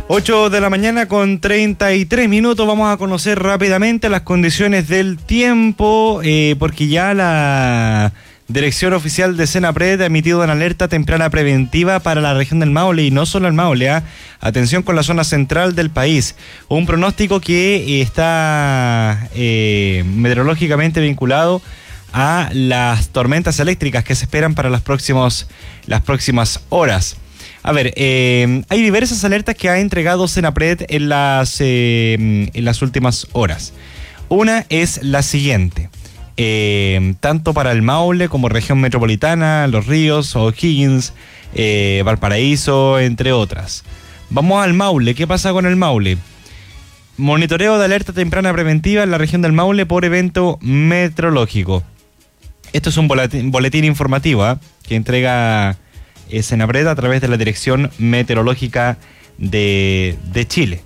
8 de la mañana con 33 minutos. Vamos a conocer rápidamente las condiciones del tiempo, porque ya la Dirección Oficial de Senapred ha emitido una alerta temprana preventiva para la región del Maule y no solo el Maule. Atención con la zona central del país. Un pronóstico que está meteorológicamente vinculado a las tormentas eléctricas que se esperan para las próximas horas. A ver, hay diversas alertas que ha entregado Senapred en las últimas horas. Una es la siguiente. Tanto para el Maule como región metropolitana, Los Ríos, O'Higgins, Valparaíso, entre otras. Vamos al Maule. ¿Qué pasa con el Maule? Monitoreo de alerta temprana preventiva en la región del Maule por evento meteorológico. Esto es un boletín informativo que entrega Senapred a través de la Dirección Meteorológica de Chile.